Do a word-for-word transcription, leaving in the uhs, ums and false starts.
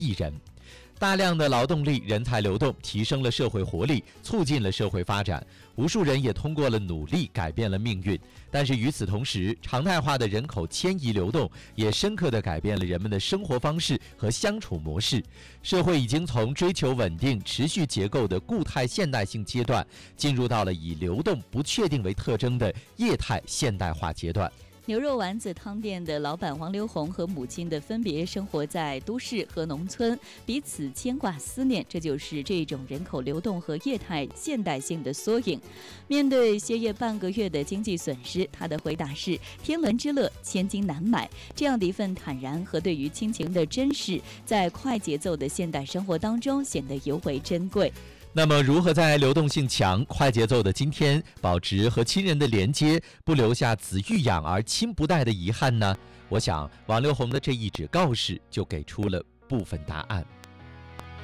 亿人。大量的劳动力人才流动，提升了社会活力，促进了社会发展，无数人也通过了努力改变了命运。但是与此同时，常态化的人口迁移流动也深刻地改变了人们的生活方式和相处模式。社会已经从追求稳定、持续结构的固态现代性阶段，进入到了以流动、不确定为特征的液态现代化阶段。 牛肉丸子汤店的老板王刘红和母亲的分别生活在都市和农村，彼此牵挂思念，这就是这种人口流动和业态现代性的缩影。面对歇业半个月的经济损失，他的回答是：天伦之乐，千金难买。这样的一份坦然和对于亲情的珍视，在快节奏的现代生活当中显得尤为珍贵。 那么如何在流动性强、快节奏的今天保持和亲人的连接，不留下子欲养而亲不待的遗憾呢？我想王刘红的这一纸告示就给出了部分答案。